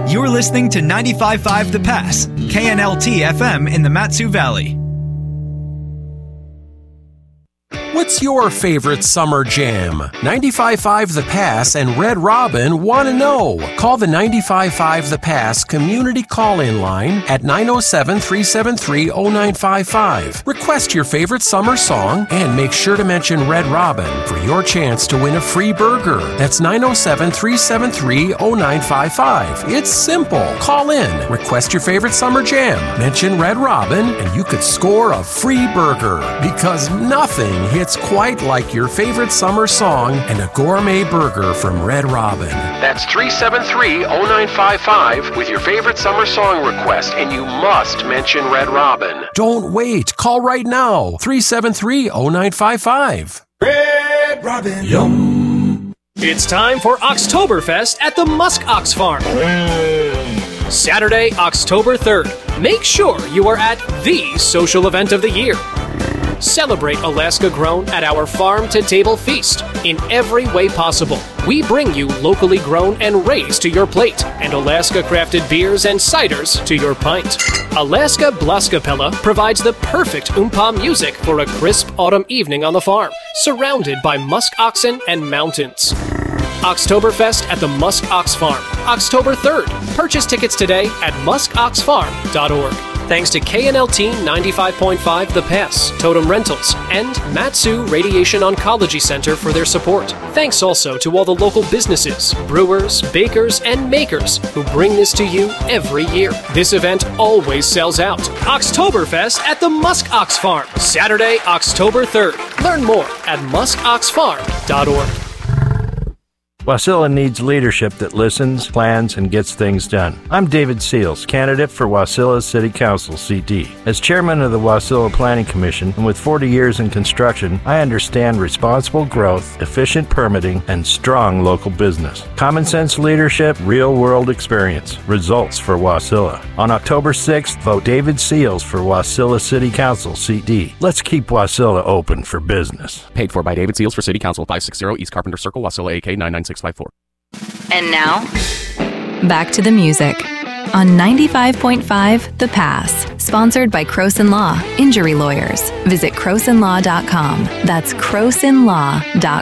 You're listening to 95.5 The Pass, KNLT FM in the Mat-Su Valley. What's your favorite summer jam? 95.5 The Pass and Red Robin want to know. Call the 95.5 The Pass community call-in line at 907-373-0955. Request your favorite summer song and make sure to mention Red Robin for your chance to win a free burger. That's 907-373-0955. It's simple. Call in, request your favorite summer jam, mention Red Robin, and you could score a free burger. Because nothing hits quite like your favorite summer song and a gourmet burger from Red Robin. That's 373-0955 with your favorite summer song request, and you must mention Red Robin. Don't wait. Call right now. 373-0955. Red Robin. Yum. It's time for Oktoberfest at the Musk Ox Farm. Saturday, October 3rd. Make sure you are at the social event of the year. Celebrate Alaska grown at our farm-to-table feast in every way possible. We bring you locally grown and raised to your plate, and Alaska-crafted beers and ciders to your pint. Alaska Blaskapella provides the perfect oompa music for a crisp autumn evening on the farm, surrounded by musk oxen and mountains. Oktoberfest at the Musk Ox Farm, October 3rd. Purchase tickets today at muskoxfarm.org. Thanks to KNLT 95.5 The Pass, Totem Rentals, and Mat-Su Radiation Oncology Center for their support. Thanks also to all the local businesses, brewers, bakers, and makers who bring this to you every year. This event always sells out. Oktoberfest at the Musk Ox Farm, Saturday, October 3rd. Learn more at muskoxfarm.org. Wasilla needs leadership that listens, plans, and gets things done. I'm David Seals, candidate for Wasilla City Council, CD. As chairman of the Wasilla Planning Commission, and with 40 years in construction, I understand responsible growth, efficient permitting, and strong local business. Common sense leadership, real-world experience. Results for Wasilla. On October 6th, vote David Seals for Wasilla City Council, CD. Let's keep Wasilla open for business. Paid for by David Seals for City Council, 560 East Carpenter Circle, Wasilla, AK 99654. And now, back to the music on 95.5 The Pass. Sponsored by Croson Law, Injury Lawyers. Visit CrosonLaw.com. That's CrosonLaw.com.